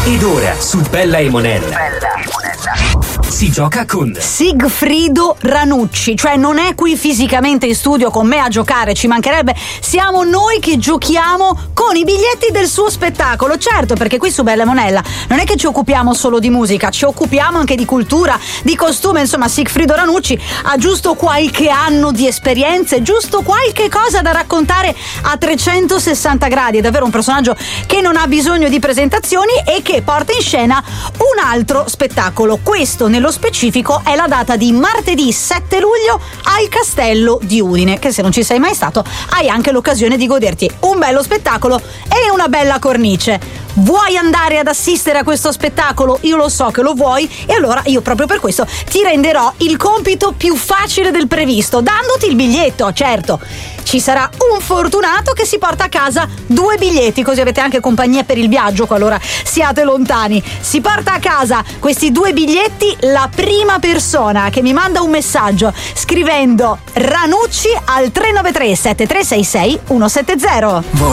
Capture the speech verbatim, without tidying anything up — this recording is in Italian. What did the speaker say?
Ed ora su Bella e Monella si gioca con Sigfrido Ranucci, cioè non è qui fisicamente in studio con me a giocare, ci mancherebbe, siamo noi che giochiamo con i biglietti del suo spettacolo. Certo, perché qui su Bella e Monella non è che ci occupiamo solo di musica, ci occupiamo anche di cultura, di costume. Insomma, Sigfrido Ranucci ha giusto qualche anno di esperienze, giusto qualche cosa da raccontare a trecentosessanta gradi. È davvero un personaggio che non ha bisogno di presentazioni e che porta in scena un altro spettacolo. Questo nello specifico è la data di martedì sette luglio al Castello di Udine, che se non ci sei mai stato hai anche l'occasione di goderti un bello spettacolo e una bella cornice. Vuoi andare ad assistere a questo spettacolo? Io lo so che lo vuoi, e allora io proprio per questo ti renderò il compito più facile del previsto, dandoti il biglietto. Certo, ci sarà un fortunato che si porta a casa due biglietti, così avete anche compagnia per il viaggio qualora siate lontani. Si porta a casa questi due biglietti la prima persona che mi manda un messaggio scrivendo Ranucci al tre nove tre sette tre sei sei uno sette zero.